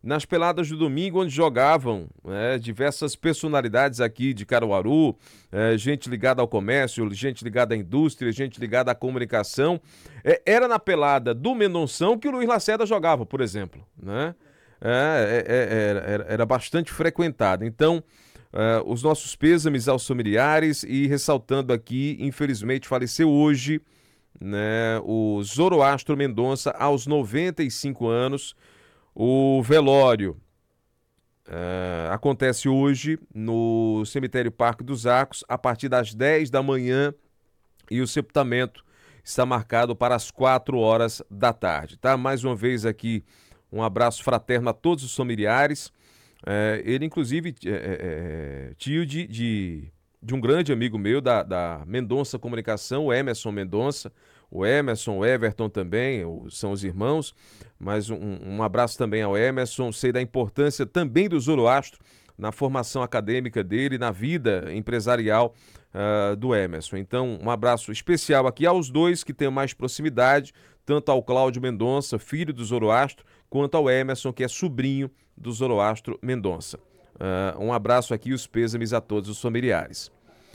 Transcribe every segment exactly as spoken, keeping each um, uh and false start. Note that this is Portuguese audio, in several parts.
nas peladas do domingo, onde jogavam né, diversas personalidades aqui de Caruaru, é, gente ligada ao comércio, gente ligada à indústria, gente ligada à comunicação. É, era na pelada do Mendonção que o Luiz Lacerda jogava, por exemplo, né? É, é, é, era, era, era bastante frequentada. Então, é, os nossos pêsames aos familiares e ressaltando aqui, infelizmente faleceu hoje, né, o Zoroastro Mendonça aos noventa e cinco anos. O velório é, acontece hoje no cemitério Parque dos Arcos a partir das dez da manhã e o sepultamento está marcado para as quatro horas da tarde, tá? Mais uma vez aqui um abraço fraterno a todos os familiares. É, ele inclusive é, é, tio de, de, de um grande amigo meu da, da Mendonça Comunicação, o Emerson Mendonça. O Emerson, o Everton também, são os irmãos, mas um, um abraço também ao Emerson. Sei da importância também do Zoroastro na formação acadêmica dele, na vida empresarial uh, do Emerson. Então, um abraço especial aqui aos dois que têm mais proximidade, tanto ao Cláudio Mendonça, filho do Zoroastro, quanto ao Emerson, que é sobrinho do Zoroastro Mendonça. Uh, um abraço aqui e os pêsames a todos os familiares.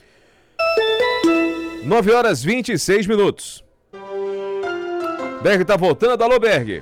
nove horas e vinte e seis minutos. Berg tá voltando, alô Berg.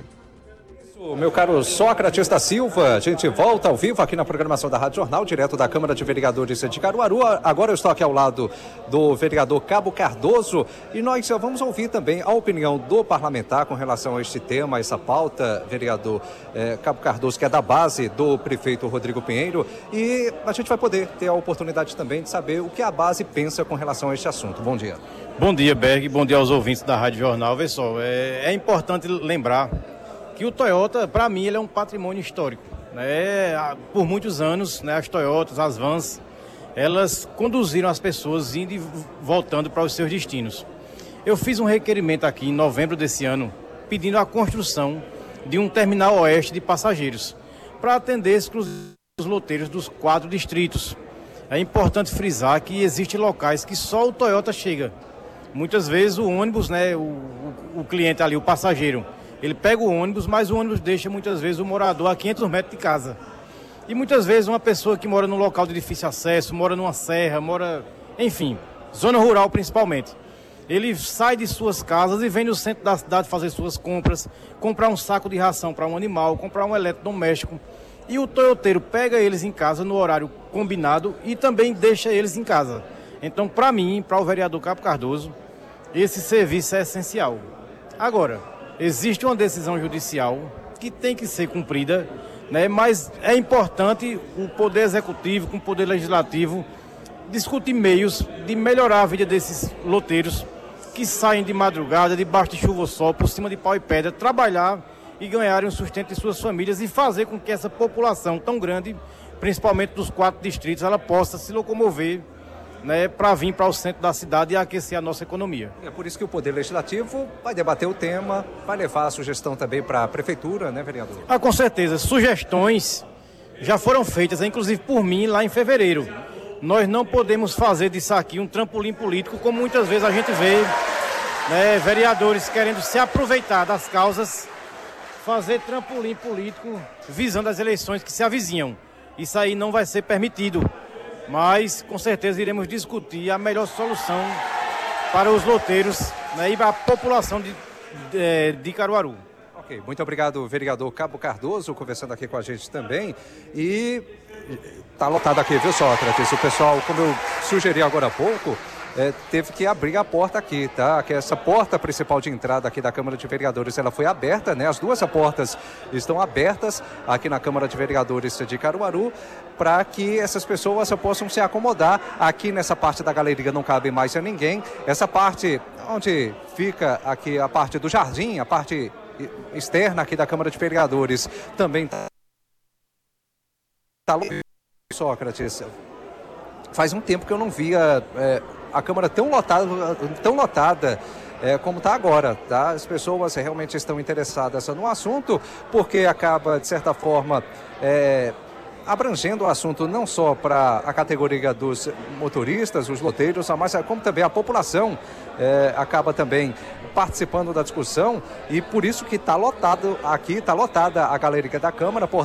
Meu caro Sócrates da Silva, a gente volta ao vivo aqui na programação da Rádio Jornal, direto da Câmara de Vereadores de Caruaru. Agora eu estou aqui ao lado do vereador Cabo Cardoso e nós vamos ouvir também a opinião do parlamentar com relação a este tema, essa pauta, vereador eh, Cabo Cardoso, que é da base do prefeito Rodrigo Pinheiro, e a gente vai poder ter a oportunidade também de saber o que a base pensa com relação a este assunto. Bom dia. Bom dia, Berg, bom dia aos ouvintes da Rádio Jornal. Vê só, é, é importante lembrar que o Toyota, para mim, ele é um patrimônio histórico. Né? Por muitos anos, né, as Toyotas, as vans, elas conduziram as pessoas indo e voltando para os seus destinos. Eu fiz um requerimento aqui em novembro desse ano, pedindo a construção de um terminal oeste de passageiros, para atender exclusivamente os loteiros dos quatro distritos. É importante frisar que existem locais que só o Toyota chega. Muitas vezes o ônibus, né, o, o, o cliente ali, o passageiro, ele pega o ônibus, mas o ônibus deixa muitas vezes o morador a quinhentos metros de casa. E muitas vezes uma pessoa que mora num local de difícil acesso, mora numa serra, mora, enfim, zona rural principalmente. Ele sai de suas casas e vem no centro da cidade fazer suas compras, comprar um saco de ração para um animal, comprar um eletrodoméstico. E o toyoteiro pega eles em casa no horário combinado e também deixa eles em casa. Então, para mim, para o vereador Cabo Cardoso, esse serviço é essencial. Agora, existe uma decisão judicial que tem que ser cumprida, né? Mas é importante o Poder Executivo com o Poder Legislativo discutir meios de melhorar a vida desses loteiros que saem de madrugada, debaixo de chuva ou sol, por cima de pau e pedra, trabalhar e ganharem o sustento de suas famílias e fazer com que essa população tão grande, principalmente dos quatro distritos, ela possa se locomover, né, para vir para o centro da cidade e aquecer a nossa economia. É por isso que o Poder Legislativo vai debater o tema, vai levar a sugestão também para a Prefeitura, né, vereador? Ah, com certeza. Sugestões já foram feitas, inclusive por mim, lá em fevereiro. Nós não podemos fazer disso aqui um trampolim político, como muitas vezes a gente vê, né, vereadores querendo se aproveitar das causas, fazer trampolim político visando as eleições que se avizinham. Isso aí não vai ser permitido. Mas, com certeza, iremos discutir a melhor solução para os loteiros, né, e para a população de, de, de Caruaru. Ok, muito obrigado, vereador Cabo Cardoso, conversando aqui com a gente também. E tá lotado aqui, viu, Sócrates? O pessoal, como eu sugeri agora há pouco, é, teve que abrir a porta aqui, tá? Que essa porta principal de entrada aqui da Câmara de Vereadores, ela foi aberta, né? As duas portas estão abertas aqui na Câmara de Vereadores de Caruaru, para que essas pessoas possam se acomodar. Aqui nessa parte da galeria não cabe mais a ninguém. Essa parte onde fica aqui a parte do jardim, a parte externa aqui da Câmara de Vereadores, também tá, tá... Sócrates, faz um tempo que eu não via é, a Câmara tão lotada, tão lotada é, como está agora, tá? As pessoas realmente estão interessadas no assunto, porque acaba, de certa forma, é, abrangendo o assunto não só para a categoria dos motoristas, os loteiros, mas como também a população é, acaba também participando da discussão, e por isso que está lotado aqui, está lotada a galeria da Câmara.